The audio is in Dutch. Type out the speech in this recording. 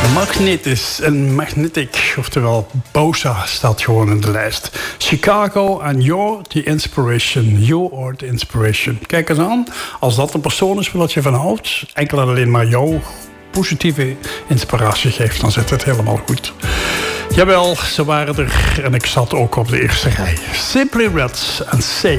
Magnetis en Magnetic, oftewel Bosa, staat gewoon in de lijst. Chicago en You're the Inspiration. You are the Inspiration. Kijk eens aan, als dat een persoon is waar je van houdt, enkel en alleen maar jou positieve inspiratie geeft, dan zit het helemaal goed. Jawel, ze waren er en ik zat ook op de eerste rij. Simply Red en Say.